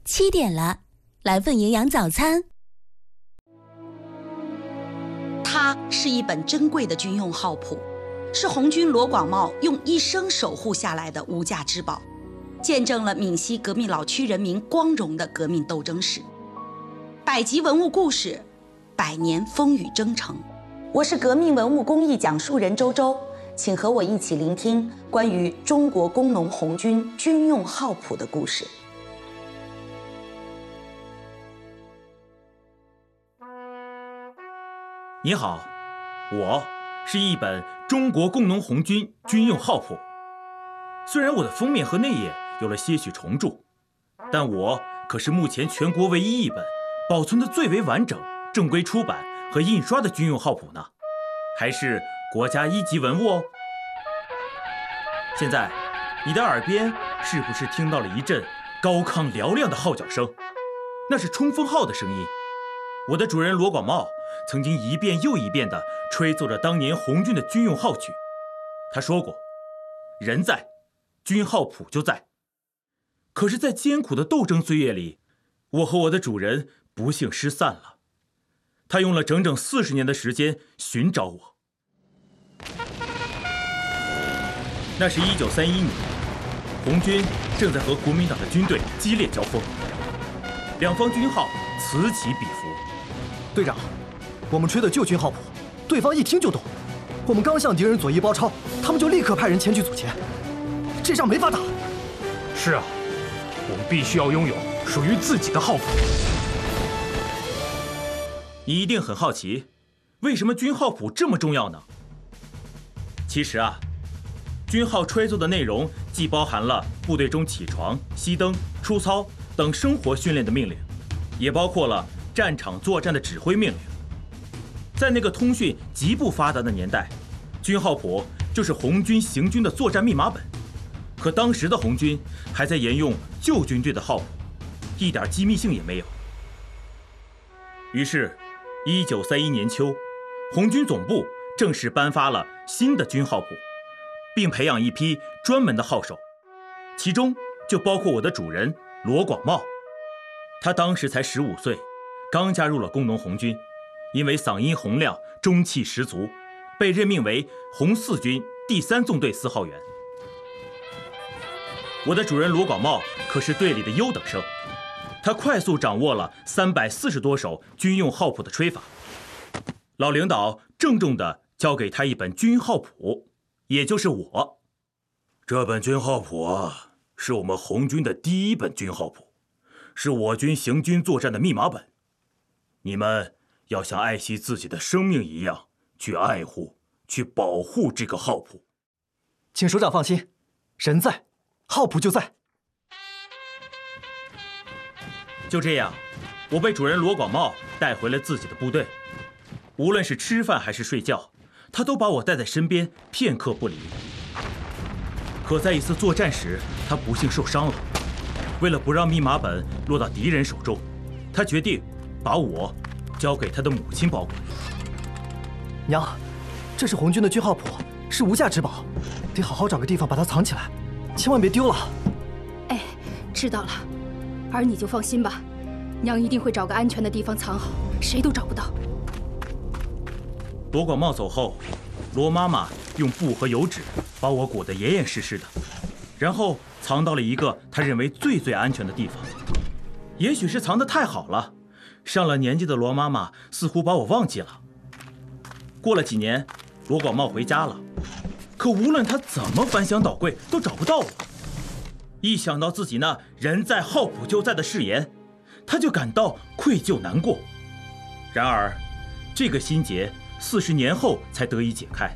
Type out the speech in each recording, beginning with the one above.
7点了，来份营养早餐。 它是一本珍贵的军用号谱，是红军罗广茂用一生守护下来的无价之宝，见证了闽西革命老区人民光荣的革命斗争史。百集文物故事，100年风雨征程。我是革命文物工艺讲述人周周，请和我一起聆听关于中国工农红军军用号谱的故事。 你好，我是一本中国工农红军军用号谱。虽然我的封面和内页有了些许重铸，但我可是目前全国唯一一本保存的最为完整、正规出版和印刷的军用号谱呢，还是国家1级文物哦。现在，你的耳边是不是听到了一阵高亢嘹亮的号角声？那是冲锋号的声音。我的主人罗广茂曾经一遍又一遍地吹奏着当年红军的军用号曲。他说过，人在，军号谱就在。可是在艰苦的斗争岁月里，我和我的主人不幸失散了。他用了整整40年的时间寻找我。那是1931年，红军正在和国民党的军队激烈交锋，两方军号此起彼伏。 队长，我们吹的旧军号谱，对方一听就懂。我们刚向敌人左翼包抄，他们就立刻派人前去阻截，这仗没法打。 是啊，我们必须要拥有属于自己的号谱。 你一定很好奇，为什么军号谱这么重要呢？其实啊，军号吹奏的内容既包含了部队中起床、熄灯、出操等生活训练的命令，也包括了战场作战的指挥命令。在那个通讯极不发达的年代，军号谱就是红军行军的作战密码本。可当时的红军还在沿用旧军队的号谱，一点机密性也没有。于是1931年秋，红军总部正式颁发了新的军号谱，并培养一批专门的号手，其中就包括我的主人罗广茂。他当时才15岁，刚加入了工农红军，因为嗓音洪亮、中气十足，被任命为红四军第3纵队4号员。我的主人罗广茂可是队里的优等生，他快速掌握了340多首军用号谱的吹法。老领导郑重地交给他一本军号谱，也就是我。这本军号谱啊，是我们红军的第一本军号谱，是我军行军作战的密码本。你们要像爱惜自己的生命一样去爱护、去保护这个号谱。 请首长放心，人在，号谱就在。 就这样，我被主人罗广茂带回了自己的部队。无论是吃饭还是睡觉，他都把我带在身边，片刻不离。可在一次作战时，他不幸受伤了。为了不让密码本落到敌人手中，他决定把我交给他的母亲保管。 娘，这是红军的军号谱，是无价之宝，得好好找个地方把它藏起来，千万别丢了。 哎，知道了，儿你就放心吧，娘一定会找个安全的地方藏好，谁都找不到。 罗广茂走后，罗妈妈用布和油纸把我裹得严严实实的，然后藏到了一个她认为最安全的地方。也许是藏得太好了，上了年纪的罗妈妈似乎把我忘记了。过了几年，罗广茂回家了，可无论他怎么翻箱倒柜，都找不到我。一想到自己那人在号谱就在的誓言，他就感到愧疚难过。然而，这个心结40年后才得以解开。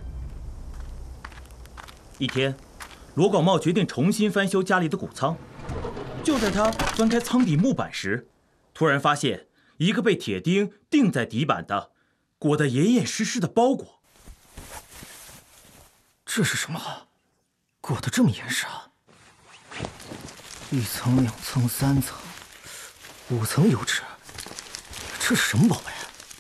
一天，罗广茂决定重新翻修家里的谷仓。就在他翻开仓底木板时，突然发现一个被铁钉钉在底板的、裹得严严实实的包裹。 这是什么？裹得这么严实啊？1层、2层、3层、5层油纸，这是什么宝贝？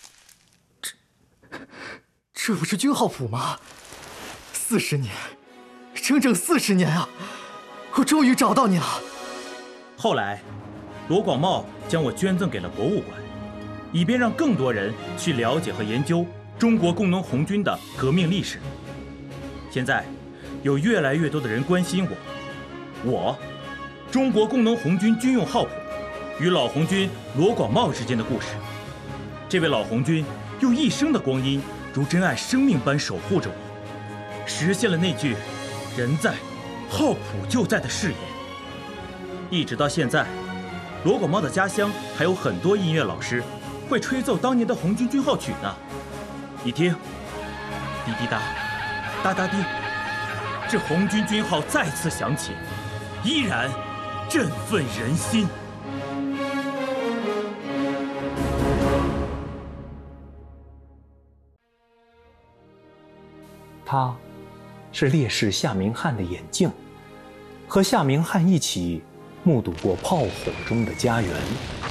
这不是军号谱吗？40年，整整40年啊！我终于找到你了。 后来， 罗广茂将我捐赠给了博物馆，以便让更多人去了解和研究中国工农红军的革命历史。现在，有越来越多的人关心我，中国工农红军军用号谱与老红军罗广茂之间的故事。这位老红军用一生的光阴，如珍爱生命般守护着我，实现了那句“人在，号谱就在”的誓言。一直到现在，罗广茂的家乡还有很多音乐老师会吹奏当年的红军军号曲呢。你听，滴滴答，哒哒滴，这红军军号再次响起，依然振奋人心。 他，是烈士夏明翰的眼镜，和夏明翰一起目睹过炮火中的家园。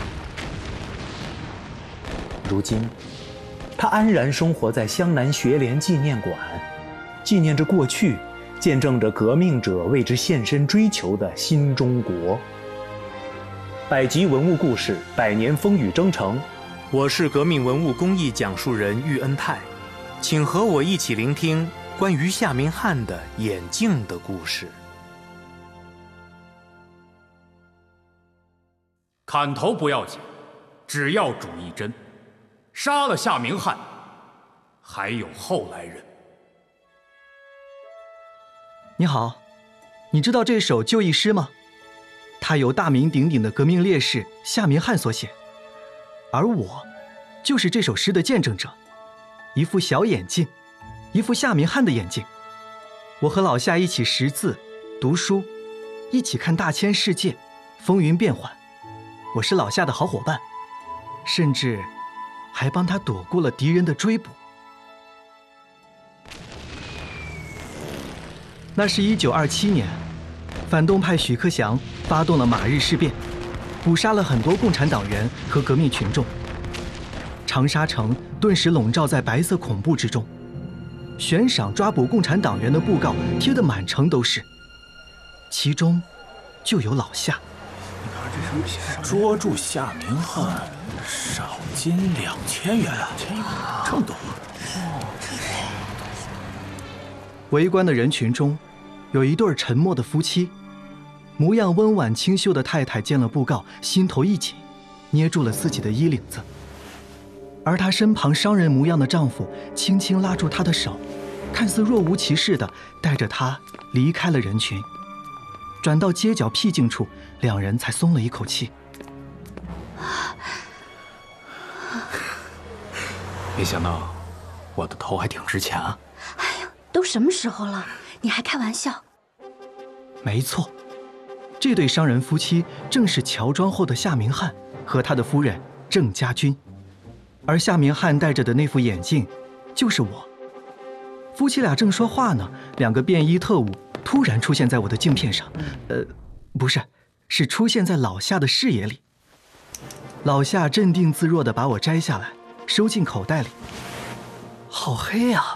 如今，他安然生活在湘南学联纪念馆，纪念着过去，见证着革命者为之献身追求的新中国。百集文物故事，百年风雨征程。我是革命文物工艺讲述人喻恩泰，请和我一起聆听关于夏明翰的眼镜的故事。 砍头不要紧，只要主一针。杀了夏明翰，还有后来人。 你好，你知道这首就义诗吗？它由大名鼎鼎的革命烈士夏明翰所写，而我就是这首诗的见证者。一副小眼镜，一副夏明翰的眼镜。我和老夏一起识字、读书，一起看大千世界，风云变幻。我是老夏的好伙伴，甚至还帮他躲过了敌人的追捕。那是1927年，反动派许克祥发动了马日事变，捕杀了很多共产党员和革命群众。长沙城顿时笼罩在白色恐怖之中，悬赏抓捕共产党员的布告贴得满城都是，其中就有老夏。 捉住夏明翰，赏金2000元，这么多。 围观的人群中，有一对沉默的夫妻，模样温婉清秀的太太见了布告，心头一紧，捏住了自己的衣领子。而她身旁商人模样的丈夫轻轻拉住她的手，看似若无其事地带着她离开了人群。转到街角僻静处，两人才松了一口气。 没想到我的头还挺值钱啊！ 哎呀，都什么时候了，你还开玩笑？ 没错，这对商人夫妻正是乔装后的夏明翰和他的夫人郑家军，而夏明翰戴着的那副眼镜就是我。夫妻俩正说话呢，两个便衣特务突然出现在我的镜片上，不是，是出现在老夏的视野里。老夏镇定自若地把我摘下来，收进口袋里。好黑啊！